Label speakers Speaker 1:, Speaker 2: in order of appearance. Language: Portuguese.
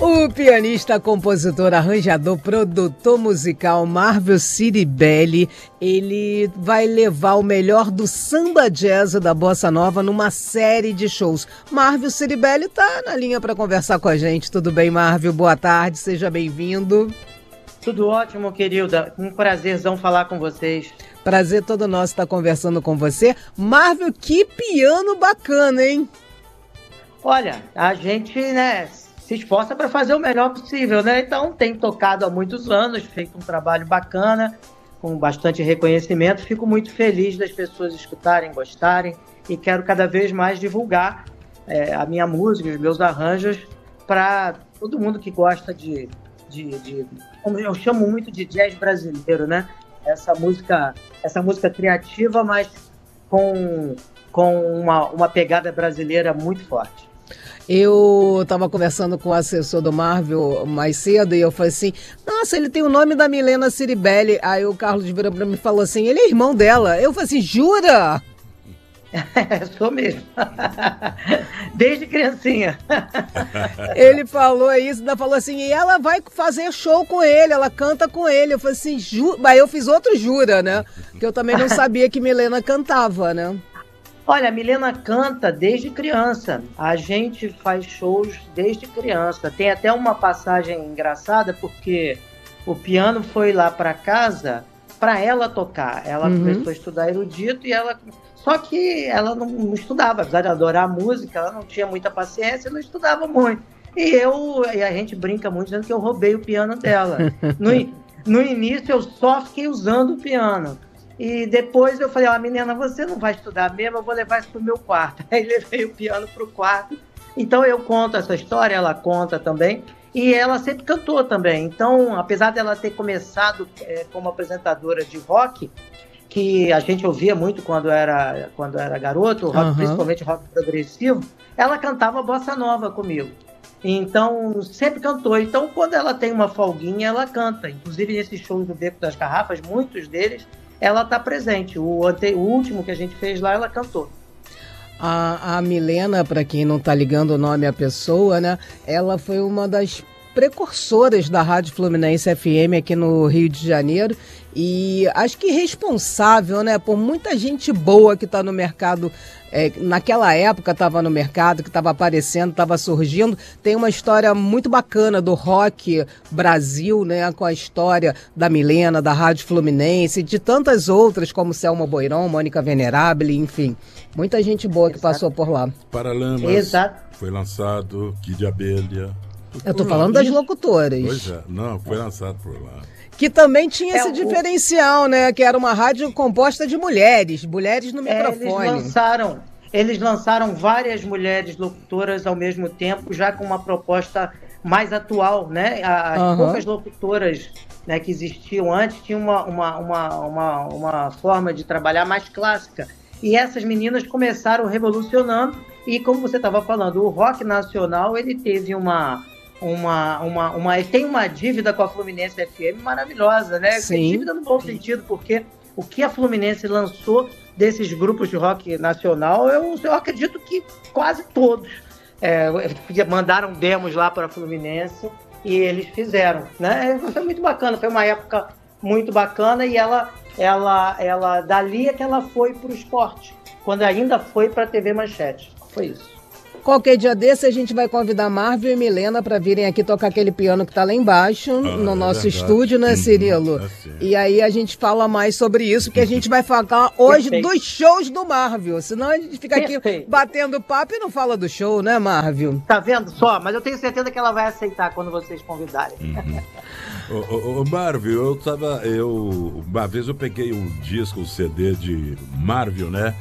Speaker 1: O pianista, compositor, arranjador, produtor musical Marvel Ciribelli, ele vai levar o melhor do samba jazz da bossa nova numa série de shows. Marvel Ciribelli tá na linha para conversar com a gente. Tudo bem, Marvel? Boa tarde, seja bem-vindo.
Speaker 2: Tudo ótimo, querida. Um prazerzão falar com vocês.
Speaker 1: Prazer todo nosso estar conversando com você. Marvel, que piano bacana, hein?
Speaker 2: Olha, a gente, se esforça para fazer o melhor possível, né? Então, tem tocado há muitos anos, feito um trabalho bacana, com bastante reconhecimento. Fico muito feliz das pessoas escutarem, gostarem, e quero cada vez mais divulgar a minha música, os meus arranjos, para todo mundo que gosta de, como eu chamo muito de jazz brasileiro, né? Essa música criativa, mas com uma pegada brasileira muito forte.
Speaker 1: Eu estava conversando com o assessor do Marvel mais cedo e eu falei assim, nossa, ele tem o nome da Milena Ciribelli. Aí o Carlos virou para mim e falou assim, ele é irmão dela. Eu falei assim, jura?
Speaker 2: Sou mesmo. Desde criancinha.
Speaker 1: Ele falou isso, ainda falou assim, e ela vai fazer show com ele, ela canta com ele. Eu falei assim, Aí eu fiz outro jura, né? Que eu também não sabia que Milena cantava, né?
Speaker 2: Olha, a Milena canta desde criança. A gente faz shows desde criança. Tem até uma passagem engraçada, porque o piano foi lá para casa para ela tocar. Ela começou a estudar erudito e ela... Só que ela não estudava, apesar de adorar a música, ela não tinha muita paciência, não estudava muito. E a gente brinca muito dizendo que eu roubei o piano dela. No início eu só fiquei usando o piano. E depois eu falei, menina, você não vai estudar mesmo, eu vou levar isso pro meu quarto. Aí levei o piano pro quarto. Então eu conto essa história, ela conta também. E ela sempre cantou também. Então, apesar dela ter começado como apresentadora de rock, que a gente ouvia muito quando era garoto, rock, principalmente rock progressivo, ela cantava bossa nova comigo. Então, sempre cantou. Então, quando ela tem uma folguinha, ela canta. Inclusive, nesses shows do Beco das Garrafas, muitos deles, ela está presente. O último que a gente fez lá, ela cantou.
Speaker 1: A Milena, para quem não está ligando o nome à pessoa, né? Ela foi uma das precursoras da Rádio Fluminense FM aqui no Rio de Janeiro e acho que responsável, né, por muita gente boa que está no mercado, naquela época estava no mercado, que estava aparecendo, estava surgindo. Tem uma história muito bacana do rock Brasil, né, com a história da Milena, da Rádio Fluminense, de tantas outras como Selma Boirão, Mônica Venerabile, enfim, muita gente boa que passou por lá.
Speaker 3: Paralamas foi lançado, Kid de Abelha.
Speaker 1: Eu tô falando das locutoras.
Speaker 3: Pois é, não, foi lançado por lá.
Speaker 1: Que também tinha esse diferencial, né? Que era uma rádio composta de mulheres no microfone.
Speaker 2: Eles lançaram várias mulheres locutoras ao mesmo tempo, já com uma proposta mais atual, né? As poucas locutoras, né, que existiam antes tinham uma forma de trabalhar mais clássica. E essas meninas começaram revolucionando. E como você estava falando, o rock nacional, ele teve tem uma dívida com a Fluminense FM maravilhosa, né?
Speaker 1: Sim.
Speaker 2: Dívida no bom sentido, porque o que a Fluminense lançou desses grupos de rock nacional, eu acredito que quase todos mandaram demos lá para a Fluminense e eles fizeram, né? Foi muito bacana, foi uma época muito bacana e ela dali é que ela foi para o esporte, quando ainda foi para a TV Manchete. Foi isso.
Speaker 1: Qualquer dia desse a gente vai convidar Marvel e Milena para virem aqui tocar aquele piano que está lá embaixo, no nosso estúdio, né, Cirilo? E aí a gente fala mais sobre isso, porque a gente vai falar hoje dos shows do Marvel. Senão a gente fica aqui batendo papo e não fala do show, né, Marvel?
Speaker 2: Tá vendo só? Mas eu tenho certeza que ela vai aceitar quando vocês convidarem.
Speaker 3: Marvel, uma vez eu peguei um disco, um CD de Marvel, né?